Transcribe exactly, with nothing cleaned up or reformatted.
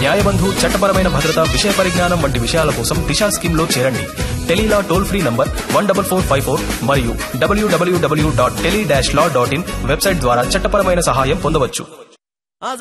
న్యాయబంధు, చట్టపరమైన భద్రత, విషయ పరిజ్ఞానం వంటి విషయాల కోసం దిశా స్కీమ్ లో చేరండి. Tele-Law toll free number one double four five four మరియు డబ్ల్యూడబ్ల్యూడబ్ల్యూ dot tele dash law dot in website ద్వారా చట్టపరమైన సహాయం పొందవచ్చు.